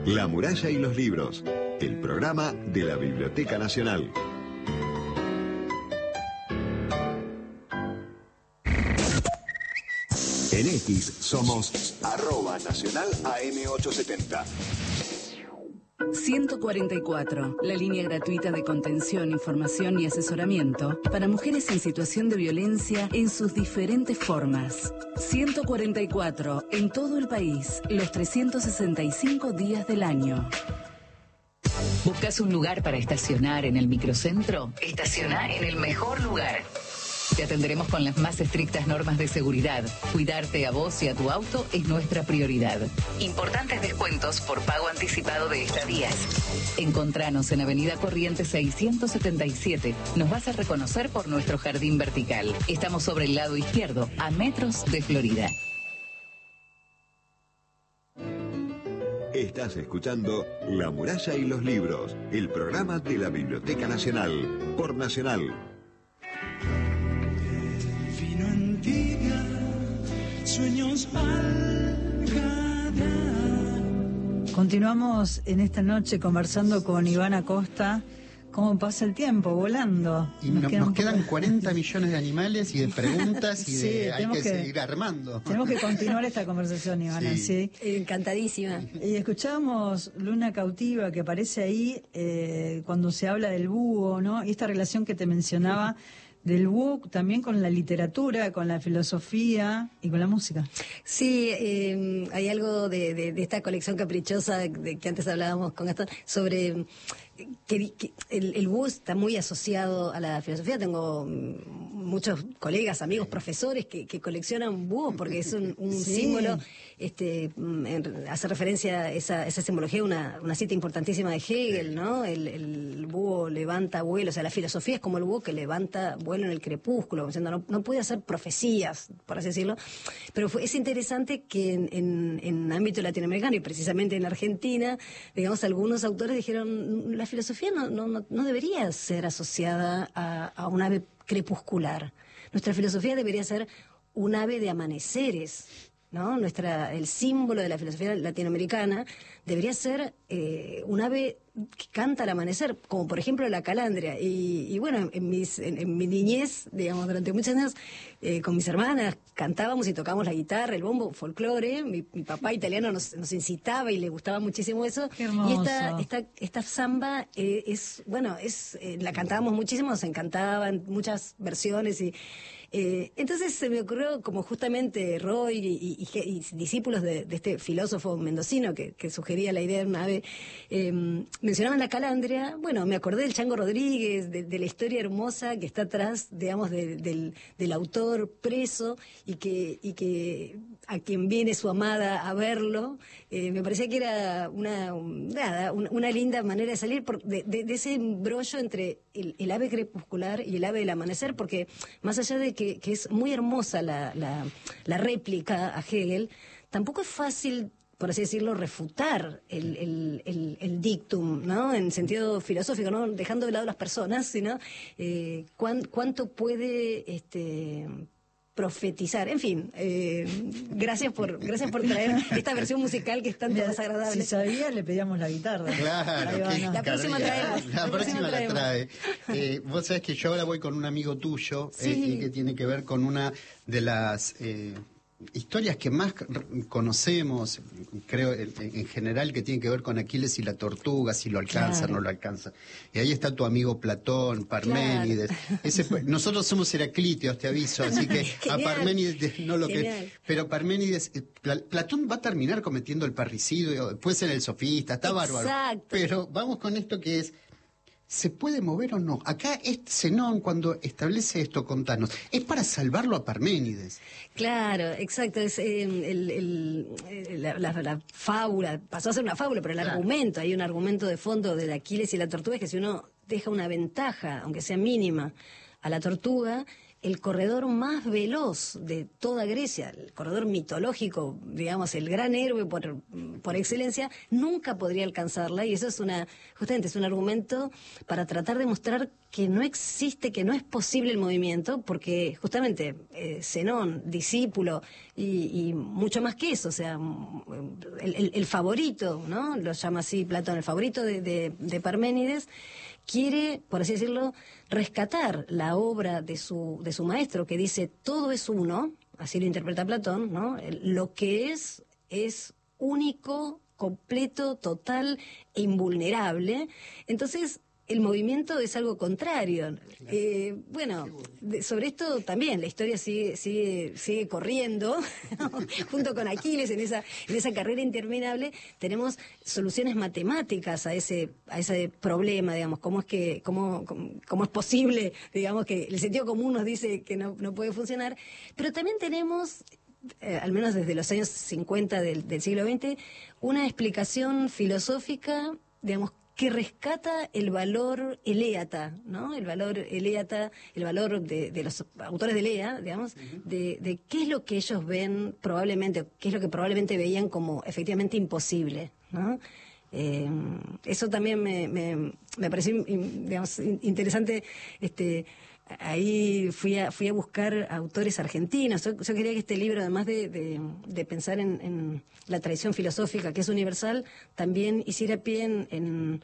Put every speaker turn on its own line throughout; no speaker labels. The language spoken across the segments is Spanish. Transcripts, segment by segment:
La muralla y los libros, el programa de la Biblioteca Nacional. En X somos @Nacional AM870.
144, la línea gratuita de contención, información y asesoramiento para mujeres en situación de violencia en sus diferentes formas. 144, en todo el país, los 365 días del año.
¿Buscas un lugar para estacionar en el microcentro? Estaciona en el mejor lugar. Te atenderemos con las más estrictas normas de seguridad. Cuidarte a vos y a tu auto es nuestra prioridad. Importantes descuentos por pago anticipado de estadías. Encontranos en Avenida Corrientes 677. Nos vas a reconocer por nuestro jardín vertical. Estamos sobre el lado izquierdo, a metros de Florida.
Estás escuchando La muralla y los libros, el programa de la Biblioteca Nacional, por Nacional.
Sueños
Continuamos en esta noche conversando con Iván Acosta. ¿Cómo pasa el tiempo? Volando.
Y nos quedan 40 millones de animales y de preguntas y
sí,
hay que seguir armando.
Tenemos que continuar esta conversación, Ivana. Sí.
Encantadísima.
Y escuchábamos Luna Cautiva, que aparece ahí cuando se habla del búho, ¿no? Y esta relación que te mencionaba del búho también con la literatura, con la filosofía y con la música.
Sí, hay algo de esta colección caprichosa de que antes hablábamos con Gastón sobre que el búho está muy asociado a la filosofía. Tengo muchos colegas, amigos, profesores que coleccionan búhos porque es un
sí.
símbolo, hace referencia a esa simbología, una cita importantísima de Hegel, ¿no? El búho levanta vuelo, o sea, la filosofía es como el búho que levanta vuelo en el crepúsculo, diciendo, no puede hacer profecías, por así decirlo, pero es interesante que en ámbito latinoamericano y precisamente en Argentina, digamos, algunos autores dijeron, la filosofía no debería ser asociada a un ave crepuscular. Nuestra filosofía debería ser un ave de amaneceres, ¿no? El símbolo de la filosofía latinoamericana debería ser un ave que canta al amanecer, como por ejemplo la calandria. Y bueno, en mi niñez, digamos, durante muchos años, con mis hermanas cantábamos y tocábamos la guitarra, el bombo, folclore. Mi papá italiano nos incitaba y le gustaba muchísimo eso.
Qué hermoso.
Y esta samba la cantábamos muchísimo, nos encantaban muchas versiones y entonces se me ocurrió, como justamente Roy y discípulos de este filósofo mendocino que sugería la idea de una ave, mencionaban la calandria. Bueno, me acordé del Chango Rodríguez, de la historia hermosa que está atrás, digamos, del autor preso y que a quien viene su amada a verlo. Me parecía que era una linda manera de salir de ese embrollo entre el ave crepuscular y el ave del amanecer, porque más allá de que es muy hermosa la réplica a Hegel, tampoco es fácil, por así decirlo, refutar el dictum, ¿no? En sentido filosófico, no dejando de lado las personas, sino cuánto puede profetizar. En fin, gracias por traer esta versión musical que es tanto más agradable.
Si sabía, le pedíamos la guitarra.
Claro,
la próxima traemos.
La próxima la trae. Vos sabés que yo ahora voy con un amigo tuyo, y que tiene que ver con una de las historias que más conocemos, creo, en general, que tiene que ver con Aquiles y la tortuga, si lo alcanza, no lo alcanza. Y ahí está tu amigo Platón, Parménides. Nosotros somos heraclíteos, te aviso, así que a Parménides no lo que... Pero Parménides, Platón va a terminar cometiendo el parricidio, puede ser el sofista, está bárbaro.
Exacto.
Pero vamos con esto que es... ¿Se puede mover o no? Acá Zenón, cuando establece esto, contanos, es para salvarlo a Parménides.
Claro, exacto. Es la fábula, pasó a ser una fábula, pero el argumento, hay un argumento de fondo de Aquiles y la tortuga, es que si uno deja una ventaja, aunque sea mínima, a la tortuga, el corredor más veloz de toda Grecia, el corredor mitológico, digamos, el gran héroe por excelencia, nunca podría alcanzarla, y eso es justamente es un argumento para tratar de mostrar que no existe, que no es posible el movimiento, porque justamente Zenón, discípulo, y mucho más que eso, o sea, el favorito, ¿no? Lo llama así Platón, el favorito de Parménides, quiere, por así decirlo, rescatar la obra de su maestro, que dice todo es uno, así lo interpreta Platón, ¿no? Lo que es único, completo, total e invulnerable. Entonces, el movimiento es algo contrario. Sobre esto también la historia sigue corriendo, junto con Aquiles en esa carrera interminable. Tenemos soluciones matemáticas a ese problema, digamos, cómo es posible, digamos, que el sentido común nos dice que no puede funcionar, pero también tenemos, al menos desde los años 50 del siglo XX, una explicación filosófica, digamos, que rescata el valor eléata, ¿no? El valor eléata, el valor de los autores de Elea, digamos, de qué es lo que ellos ven probablemente, qué es lo que probablemente veían como efectivamente imposible, ¿no? Eso también me pareció, digamos, interesante. Ahí fui a buscar autores argentinos. Yo quería que este libro, además de pensar en la tradición filosófica, que es universal, también hiciera pie en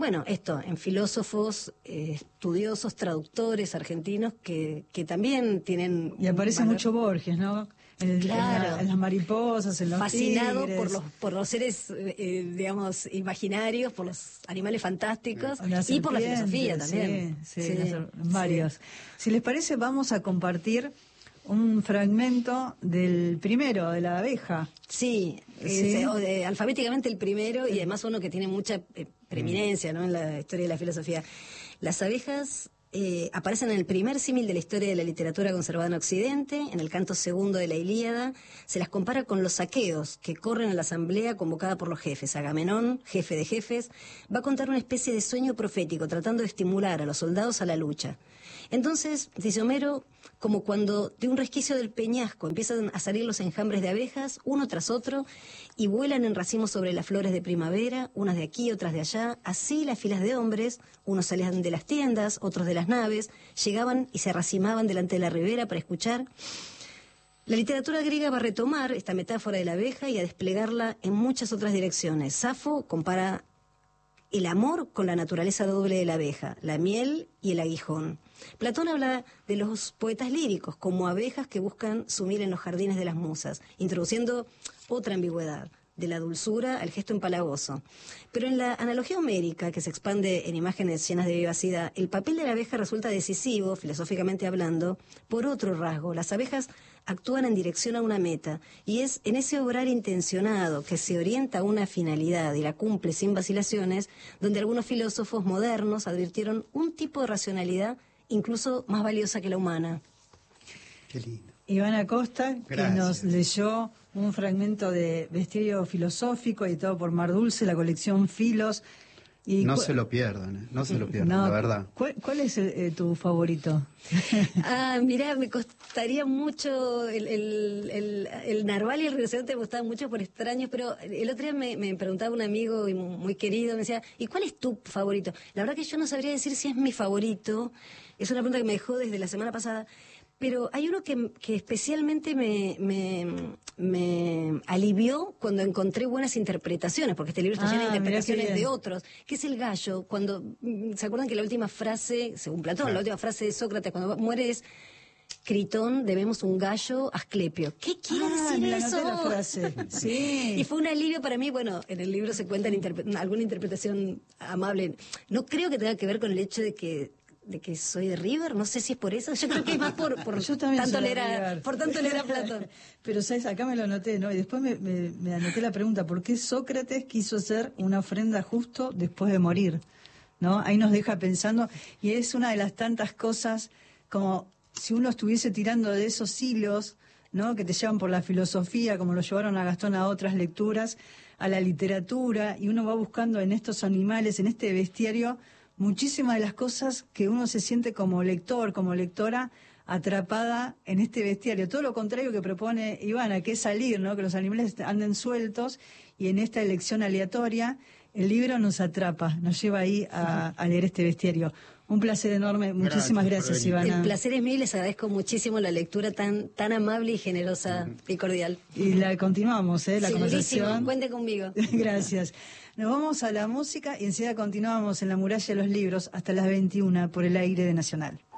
filósofos, estudiosos, traductores argentinos que también tienen...
Y aparece mucho Borges, ¿no?
Claro.
En las mariposas, en los
fascinado
tigres.
por los seres, digamos, imaginarios, por los animales fantásticos
Y
por la filosofía también.
Varios. Si les parece, vamos a compartir un fragmento del primero, de la abeja.
Sí. Alfabéticamente el primero, y además uno que tiene mucha preeminencia, ¿no?, en la historia de la filosofía. Las abejas aparecen en el primer símil de la historia de la literatura conservada en Occidente, en el canto segundo de la Ilíada. Se las compara con los aqueos que corren a la asamblea convocada por los jefes. Agamenón, jefe de jefes, va a contar una especie de sueño profético tratando de estimular a los soldados a la lucha. Entonces, dice Homero, como cuando de un resquicio del peñasco empiezan a salir los enjambres de abejas, uno tras otro, y vuelan en racimos sobre las flores de primavera, unas de aquí, otras de allá. Así las filas de hombres, unos salían de las tiendas, otros de las naves, llegaban y se arracimaban delante de la ribera para escuchar. La literatura griega va a retomar esta metáfora de la abeja y a desplegarla en muchas otras direcciones. Safo compara el amor con la naturaleza doble de la abeja, la miel y el aguijón. Platón habla de los poetas líricos como abejas que buscan su miel en los jardines de las musas, introduciendo otra ambigüedad, de la dulzura al gesto empalagoso. Pero en la analogía homérica, que se expande en imágenes llenas de vivacidad, el papel de la abeja resulta decisivo, filosóficamente hablando, por otro rasgo. Las abejas actúan en dirección a una meta, y es en ese obrar intencionado que se orienta a una finalidad y la cumple sin vacilaciones, donde algunos filósofos modernos advirtieron un tipo de racionalidad incluso más valiosa que la humana.
Qué lindo.
Iván Acosta,
Gracias.
que nos leyó un fragmento de Bestiario Filosófico editado por Mar Dulce, la colección Filos. Y
no se lo pierdan, la verdad.
¿Cuál es tu favorito?
Mirá, me costaría mucho el narval y el rinoceronte, me gustaban mucho por extraños, pero el otro día me preguntaba un amigo muy querido, me decía, ¿y cuál es tu favorito? La verdad que yo no sabría decir si es mi favorito, es una pregunta que me dejó desde la semana pasada. Pero hay uno que especialmente me alivió cuando encontré buenas interpretaciones, porque este libro está lleno de interpretaciones de otros, que es el gallo. Cuando, ¿se acuerdan que la última frase, según Platón, la última frase de Sócrates cuando muere es: Critón, debemos un gallo a Asclepio? ¿Qué quiere decir eso?
La frase. Sí.
Y fue un alivio para mí. Bueno, en el libro se cuenta alguna interpretación amable. No creo que tenga que ver con el hecho de que soy de River, no sé si es por eso. Yo creo que es más por tanto leer a Platón.
Pero sabes, acá me lo anoté, ¿no? Y después me anoté la pregunta: ¿por qué Sócrates quiso hacer una ofrenda justo después de morir? ¿No? Ahí nos deja pensando, y es una de las tantas cosas, como si uno estuviese tirando de esos hilos, ¿no?, que te llevan por la filosofía, como lo llevaron a Gastón a otras lecturas, a la literatura, y uno va buscando en estos animales, en este bestiario, muchísimas de las cosas que uno se siente como lector, como lectora, atrapada en este bestiario. Todo lo contrario que propone Ivana, que es salir, ¿no? Que los animales anden sueltos, y en esta elección aleatoria el libro nos atrapa, nos lleva ahí a leer este bestiario. Un placer enorme. Muchísimas gracias, Ivana.
El placer es mío y les agradezco muchísimo la lectura tan amable y generosa y cordial.
Y la continuamos, la conversación.
Cuente conmigo.
Gracias. Nos vamos a la música y enseguida continuamos en La Muralla de los Libros hasta las 21 por el aire de Nacional.